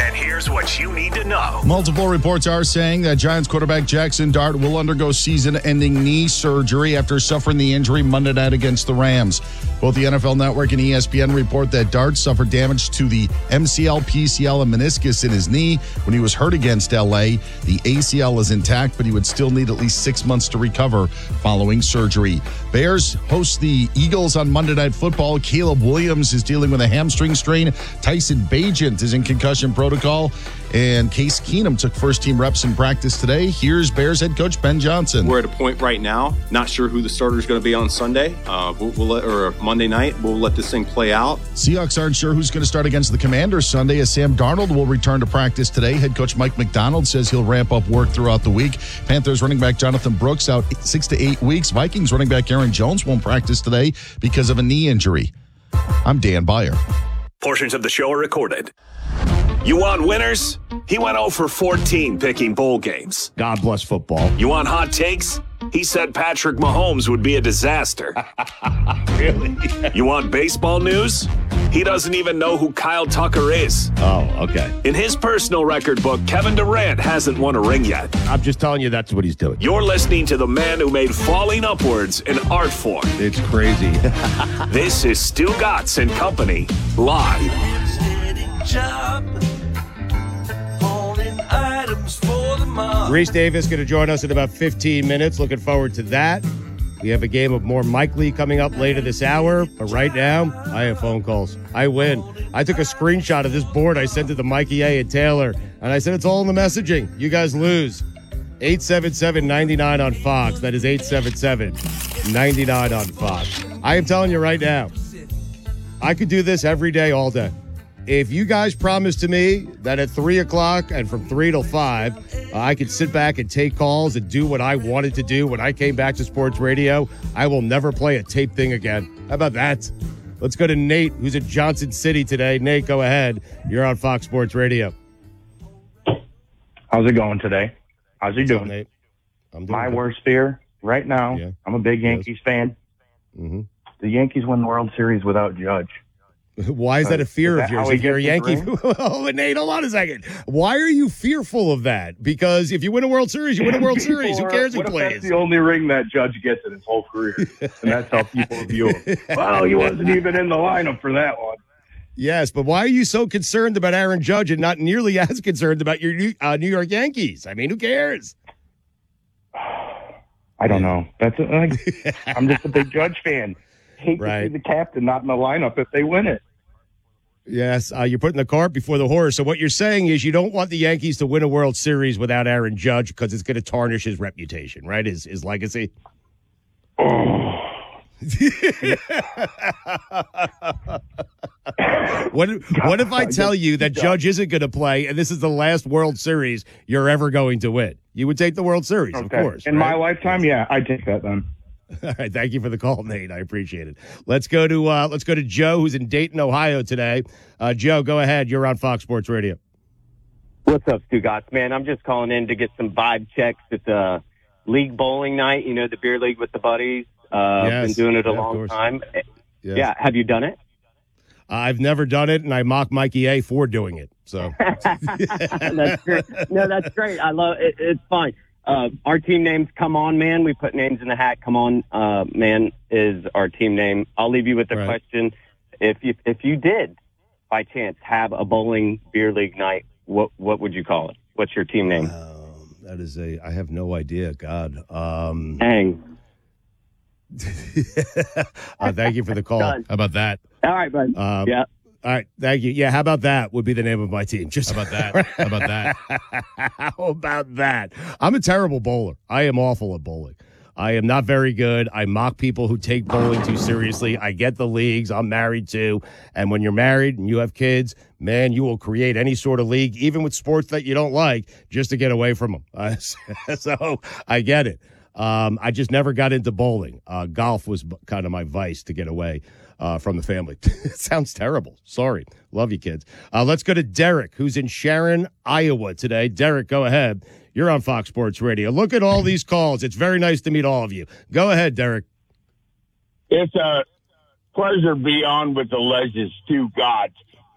And here's what you need to know. Multiple reports are saying that Giants quarterback Jackson Dart will undergo season-ending knee surgery after suffering the injury Monday night against the Rams. Both the NFL Network and ESPN report that Dart suffered damage to the MCL, PCL, and meniscus in his knee when he was hurt against LA. The ACL is intact, but he would still need at least 6 months to recover following surgery. Bears host the Eagles on Monday Night Football. Caleb Williams is dealing with a hamstring strain. Tyson Bagent is in concussion protocol. And Case Keenum took first-team reps in practice today. Here's Bears head coach Ben Johnson. We're at a point right now, not sure who the starter is going to be on Sunday or Monday night. We'll let this thing play out. Seahawks aren't sure who's going to start against the Commanders Sunday, as Sam Darnold will return to practice today. Head coach Mike McDonald says he'll ramp up work throughout the week. Panthers running back Jonathan Brooks out 6 to 8 weeks. Vikings running back Aaron Jones won't practice today because of a knee injury. I'm Dan Beyer. Portions of the show are recorded. You want winners? He went 0 for 14 picking bowl games. God bless football. You want hot takes? He said Patrick Mahomes would be a disaster. Really? You want baseball news? He doesn't even know who Kyle Tucker is. Oh, okay. In his personal record book, Kevin Durant hasn't won a ring yet. I'm just telling you that's what he's doing. You're listening to the man who made falling upwards an art form. It's crazy. This is Stu Gatz and Company, live. Reese Davis going to join us in about 15 minutes. Looking forward to that. We have a game of more Mike Lee coming up later this hour. But right now, I have phone calls. I win. I took a screenshot of this board. I sent it to Mikey A. and Taylor. And I said, it's all in the messaging. You guys lose. 877-99 on Fox. That is 877-99 on Fox. I am telling you right now, I could do this every day, all day. If you guys promise to me that at 3 o'clock and from 3 till 5, I could sit back and take calls and do what I wanted to do when I came back to sports radio, I will never play a tape thing again. How about that? Let's go to Nate, who's in Johnson City today. Nate, go ahead. You're on Fox Sports Radio. How's it going today? How's you doing? Nate? I'm doing My good. worst fear right now, Yeah. I'm a big Yankees fan. Mm-hmm. The Yankees win the World Series without Judge. Why is that a fear Is of that yours how he if you're a gets his Yankee? ring? Oh, Nate, hold on a second. Why are you fearful of that? Because if you win a World Series, you win a World Series. Who cares who What if plays? that's the only ring that Judge gets in his whole career? And that's how people view him. Well, he wasn't even in the lineup for that one. Yes, but why are you so concerned about Aaron Judge and not nearly as concerned about your New York Yankees? I mean, who cares? I don't know. That's I'm just a big Judge fan. Hate to Right. see the captain not in the lineup if they win it. Yes, you're putting the cart before the horse. So what you're saying is you don't want the Yankees to win a World Series without Aaron Judge because it's going to tarnish his reputation, right? His legacy. What if I tell you that Judge isn't going to play and this is the last World Series you're ever going to win? You would take the World Series, of course. In right? my lifetime, yeah, I'd take that then. All right, thank you for the call, Nate. I appreciate it. Let's go to Joe, who's in Dayton, Ohio today. Joe, go ahead. You're on Fox Sports Radio. What's up, Stu Gatz? Man, I'm just calling in to get some vibe checks at the league bowling night. You know, the beer league with the buddies. Yes. Been doing it a Yeah, of long course. time. Yes. Yeah, have you done it? I've never done it, and I mock Mikey A for doing it. So That's great. No, that's great. I love it. It's fine. Our team name's Come On Man. We put names in the hat. Come On Man is our team name. I'll leave you with the Right. question. If you did, by chance, have a bowling beer league night, what would you call it? What's your team name? that is I have no idea. God. Hang. Thank you for the call. Done. How about that? All right, bud. Yeah. All right, thank you. Yeah, how about that would be the name of my team. Just How about that? How about that? How about that? I'm a terrible bowler. I am awful at bowling. I am not very good. I mock people who take bowling too seriously. I get the leagues. I'm married too. And when you're married and you have kids, man, you will create any sort of league, even with sports that you don't like, just to get away from them. So I get it. I just never got into bowling. Golf was kind of my vice to get away from the family. It sounds terrible. Sorry. Love you, kids. Let's go to Derek, who's in Sharon, Iowa today. Derek, go ahead. You're on Fox Sports Radio. Look at all these calls. It's very nice to meet all of you. Go ahead, Derek. It's a pleasure to be on with the legends, Stu Gatz.